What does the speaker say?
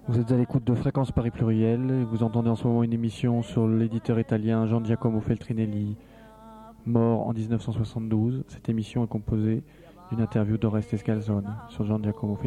Vous êtes à l'écoute de Fréquence Paris Pluriel et vous entendez en ce moment une émission sur l'éditeur italien Gian Giacomo Feltrinelli, mort en 1972. Cette émission est composée d'une interview d'Oreste Scalzone sur Gian Giacomo Feltrinelli.